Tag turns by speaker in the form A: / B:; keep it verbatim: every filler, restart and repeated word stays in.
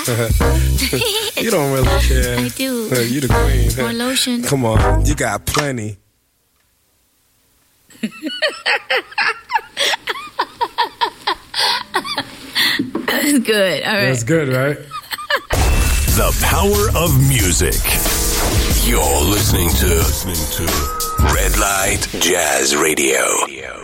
A: You don't really care.
B: I do.
A: You the queen.
B: More lotion.
A: Come on, you got plenty.
B: That's good. All right.
A: That's good, right?
C: The power of music. You're listening to listening to Red Light Jazz Radio.